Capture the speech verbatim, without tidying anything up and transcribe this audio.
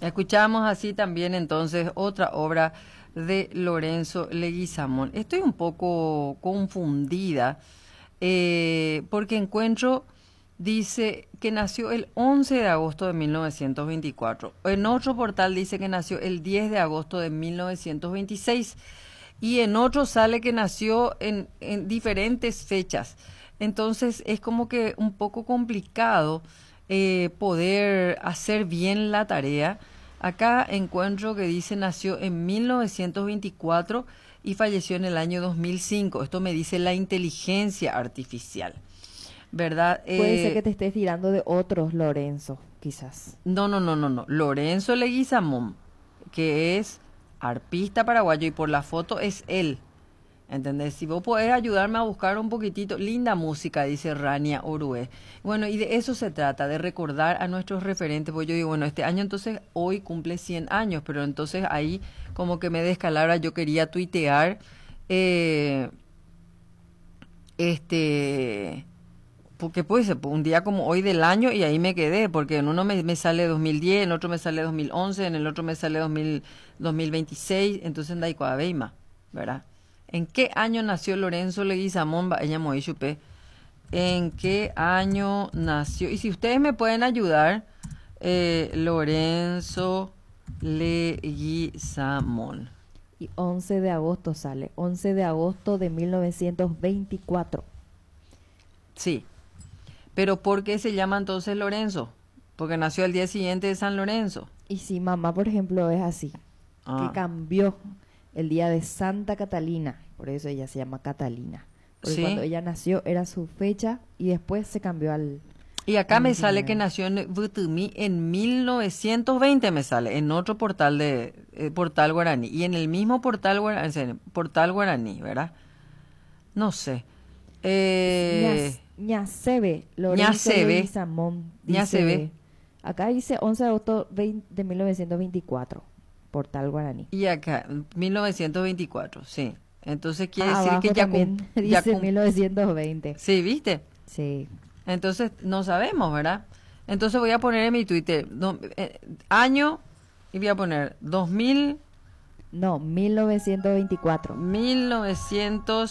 Escuchamos así también entonces otra obra de Lorenzo Leguizamón. Estoy un poco confundida eh, porque encuentro, dice que nació el once de agosto de mil novecientos veinticuatro. En otro portal dice que nació el diez de agosto de mil novecientos veintiséis y en otro sale que nació en, en diferentes fechas. Entonces es como que un poco complicado eh, poder hacer bien la tarea. Acá encuentro que dice nació en mil novecientos veinticuatro y falleció en el año dos mil cinco. Esto me dice la inteligencia artificial, ¿verdad? Puede ser que Eh, te estés tirando de otros Lorenzo, quizás. no, no, no, no, no. Lorenzo Leguizamón, que es arpista paraguayo y por la foto es él. ¿Entendés? Si vos podés ayudarme a buscar un poquitito, linda música, dice Rania Orué. Bueno, y de eso se trata, de recordar a nuestros referentes. Pues yo digo, bueno, este año entonces, hoy cumple cien años, pero entonces ahí como que me descalabra, yo quería tuitear, eh, este, porque puede ser un día como hoy del año y ahí me quedé, porque en uno me, me sale dos mil diez, en otro me sale dos mil once, en el otro me sale dos mil, dos mil veintiséis, entonces anda y coabeima, ¿verdad? ¿En qué año nació Lorenzo Leguizamón? Va, ella me chupé. ¿En qué año nació? Y si ustedes me pueden ayudar, eh, Lorenzo Leguizamón. Y once de agosto sale, once de agosto de mil novecientos veinticuatro. Sí. ¿Pero por qué se llama entonces Lorenzo? Porque nació al día siguiente de San Lorenzo. Y si mamá, por ejemplo, es así, que Ah, cambió el día de Santa Catalina, por eso ella se llama Catalina. Porque sí. cuando ella nació era su fecha y después se cambió al, Y acá al me sale que veintinueve. nació en Vutumí en mil novecientos veinte, me sale, en otro portal de eh, portal guaraní. Y en el mismo portal guaraní, portal guaraní, ¿verdad? No sé. Eh, Ñas- Ñasebe, Lorenzo Ñasebe, Leguizamón, Ñasebe. dice, acá dice once de agosto veinte de mil novecientos veinticuatro, Portal Guaraní. Y acá, mil novecientos veinticuatro, sí. Entonces quiere Ah, decir que abajo ya cum, también ya dice cum, mil novecientos veinte. sí, ¿viste? Sí. Entonces no sabemos, ¿verdad? Entonces voy a poner en mi Twitter no, eh, año y voy a poner dos mil, No, mil novecientos veinticuatro. mil novecientos